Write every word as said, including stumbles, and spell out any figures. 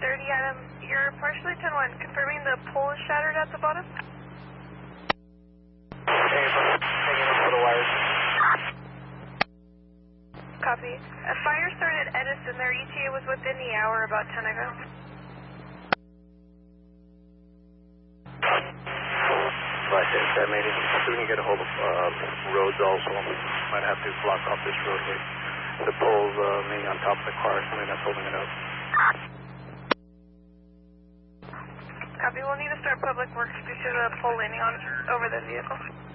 thirty, Adam. You're partially ten one. Confirming the pole is shattered at the bottom? Hanging up, hanging up for the wires. Copy. A fire started at Edison. Their E T A was within the hour about ten ago. Right there, that made it. So we can get a hold of uh, roads also. Might have to block off this roadway. The pole's uh, maybe on top of the car, something that's holding it up. Copy. We'll need to start public works due to the pole leaning on over the vehicle.